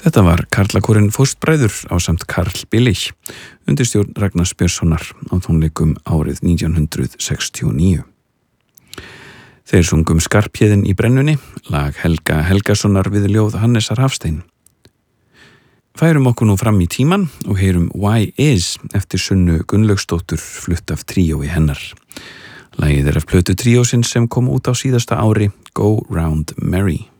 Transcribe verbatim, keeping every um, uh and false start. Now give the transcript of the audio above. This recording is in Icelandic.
Þetta var Karlakórinn Fóstbræður ásamt Karl Billich undir stjórn Ragnars Björnssonar á tónleikum árið nítján hundruð sextíu og níu. Þeir sungum Skarphéðinn í brennunni, lag Helga Helgasonar við ljóð Hannesar Hafstein. Færum okkur nú fram í tíman og heyrum Why Is eftir Sunnu Gunnlaugsdóttur flutt af tríói hennar. Lagið er af plötu tríósins sem kom út á síðasta ári, Go Round Merry.